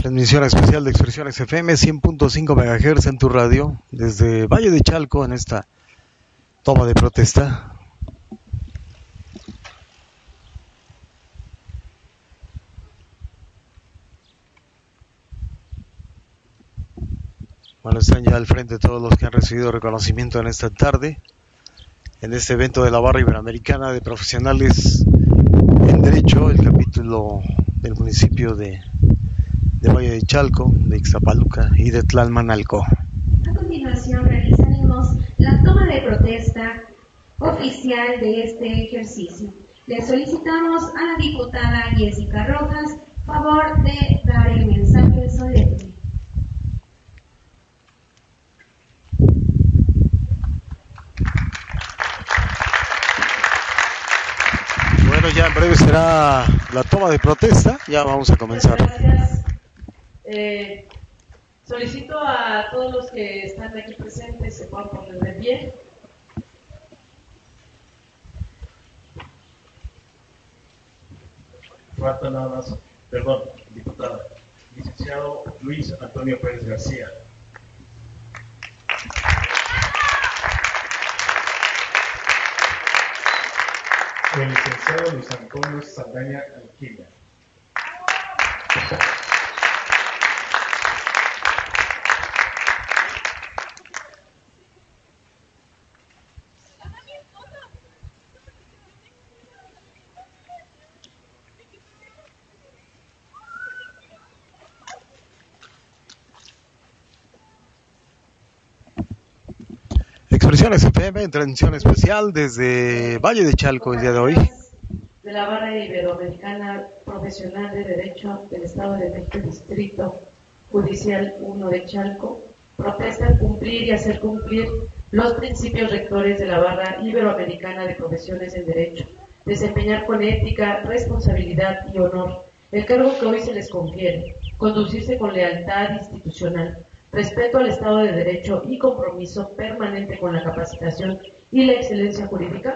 Transmisión especial de Expresiones FM 100.5 MHz en tu radio desde Valle de Chalco en esta toma de protesta. Bueno, están ya al frente todos los que han recibido reconocimiento en esta tarde, en este evento de la Barra Iberoamericana de Profesionales en Derecho, el capítulo del municipio de Valle de Chalco, de Ixtapaluca y de Tlalmanalco. A continuación realizaremos la toma de protesta oficial de este ejercicio. Le solicitamos a la diputada Jessica Rojas favor de dar el mensaje solemne. Bueno, ya en breve será la toma de protesta, ya vamos a comenzar. Gracias. Solicito a todos los que están aquí presentes se puedan poner de pie. Falta nada más, perdón, diputada, licenciado Luis Antonio Pérez García. El licenciado Luis Antonio Saldaña Alquilla. Expresiones FM en transmisión especial desde Valle de Chalco el día de hoy. De la Barra Iberoamericana Profesional de Derecho del Estado de México, Distrito Judicial 1 de Chalco, protestan cumplir y hacer cumplir los principios rectores de la Barra Iberoamericana de Profesiones en Derecho, desempeñar con ética, responsabilidad y honor el cargo que hoy se les confiere, conducirse con lealtad institucional, respeto al Estado de Derecho y compromiso permanente con la capacitación y la excelencia jurídica,